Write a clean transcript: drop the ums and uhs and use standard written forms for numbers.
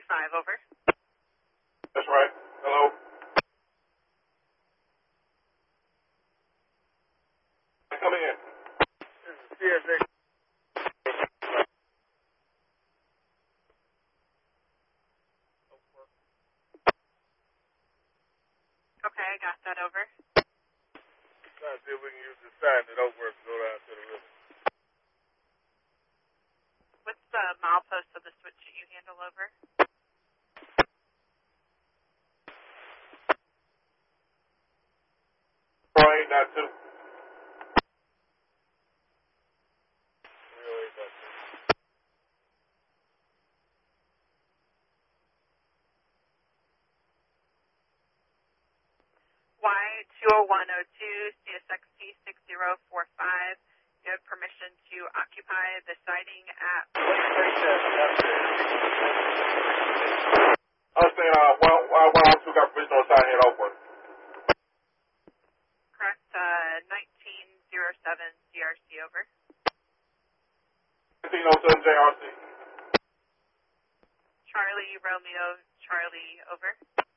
over. That's right. Hello. Come in. This is CSX. Okay, I got that over. Trying to see if we can use the sign that over and go down to the river. What's the milepost of the switch that you handle over? Right, not two. Y20102 CSXT 6045. You have permission to occupy the siding at... I was saying, why two got permission on side head over? Correct, 1907 CRC over. 1907 JRC. Charlie Romeo Charlie over.